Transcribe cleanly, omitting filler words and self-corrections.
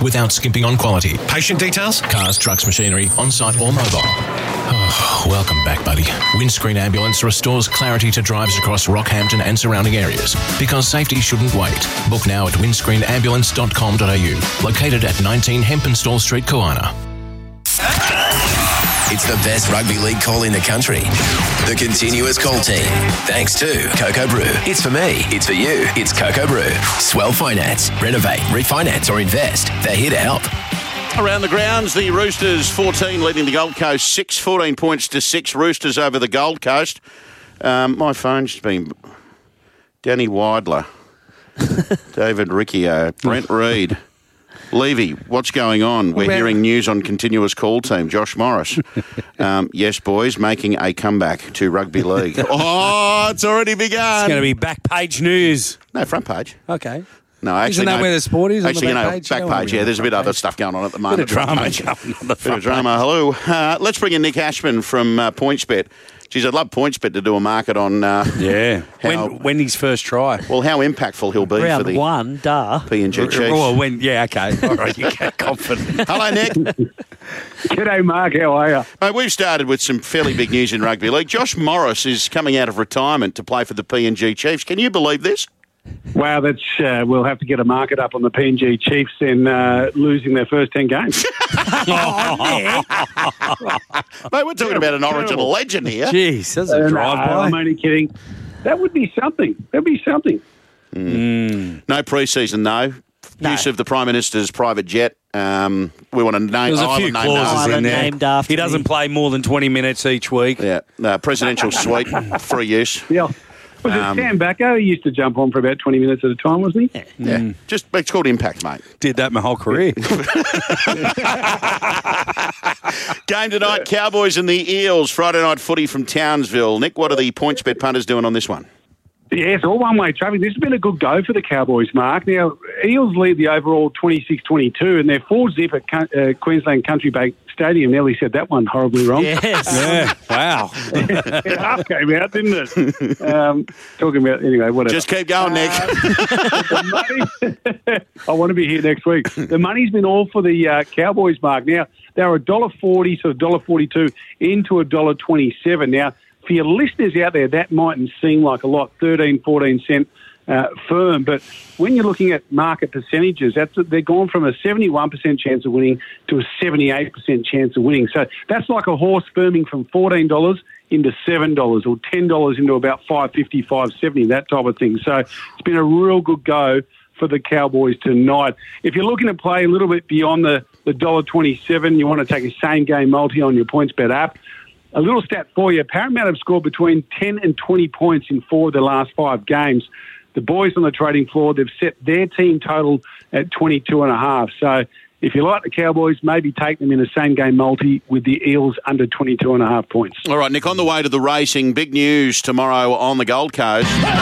without skimping on quality. Patient details? Cars, trucks, machinery, on-site or mobile. Oh, welcome back, buddy. Windscreen Ambulance restores clarity to drives across Rockhampton and surrounding areas, because safety shouldn't wait. Book now at windscreenambulance.com.au, located at 19 Hempenstall Street, Kawana. It's the best rugby league call in the country. The Continuous Call Team. Thanks to Coco Brew. It's for me. It's for you. It's Coco Brew. Swell Finance. Renovate, refinance or invest. They're here to help. Around the grounds, the Roosters 14 leading the Gold Coast 6, 14 points to 6. Roosters over the Gold Coast. My phone's been Danny Weidler, David Riccio, Brent Reid. Levy, what's going on? We're hearing news on Continuous Call Team. Josh Morris. Yes, boys, making a comeback to rugby league. Oh, it's already begun. It's going to be back page news. No, front page. Okay. No, actually, isn't that where the sport is? Actually, on the back page? Back page, yeah. There's a bit of other stuff going on at the moment. Bit of drama going on the front. Bit of drama. Hello. Let's bring in Nick Ashman from PointsBet. Geez, I'd love PointsBet to do a market on when his first try. Well, how impactful he'll be Round for the one, PNG Chiefs. Well, okay. All right, you get confident. Hello, Nick. G'day, Mark. How are you? Mate, we've started with some fairly big news in rugby league. Josh Morris is coming out of retirement to play for the PNG Chiefs. Can you believe this? Wow, that's we'll have to get a market up on the PNG Chiefs in losing their first 10 games. Mate, we're talking about an original legend here. Jeez, that's a drive-by. I'm only kidding. That would be something. That'd be something. No pre-season, though. No. Use of the Prime Minister's private jet. We want to name... There's a few clauses in there. named after He doesn't play more than 20 minutes each week. Yeah, presidential suite, free use. Yeah. Was it Sam Backo? He used to jump on for about 20 minutes at a time, wasn't he? Yeah. It's called impact, mate. Did that my whole career. Game tonight, Cowboys and the Eels. Friday night footy from Townsville. Nick, what are the PointsBet punters doing on this one? Yeah, it's all one-way traffic. This has been a good go for the Cowboys, Mark. Now, Eels lead the overall 26-22, and their 4-zip at Queensland Country Bank Stadium nearly said that one horribly wrong. Yes. Yeah, wow. It half came out, didn't it? Talking about, anyway, whatever. Just keep going, Nick. I want to be here next week. The money's been all for the Cowboys, Mark. Now, they're $1.40 to $1.42 into $1.27. Now, for your listeners out there, that mightn't seem like a lot, 14 cent firm. But when you're looking at market percentages, they're gone from a 71% chance of winning to a 78% chance of winning. So that's like a horse firming from $14 into $7 or $10 into about $5.50, $5.70, that type of thing. So it's been a real good go for the Cowboys tonight. If you're looking to play a little bit beyond the $1.27, you want to take a same-game multi on your PointsBet app, a little stat for you. Parramatta have scored between 10 and 20 points in 4 of the last 5 games. The boys on the trading floor, they've set their team total at 22.5. So if you like the Cowboys, maybe take them in a same-game multi with the Eels under 22.5 points. All right, Nick, on the way to the racing, big news tomorrow on the Gold Coast.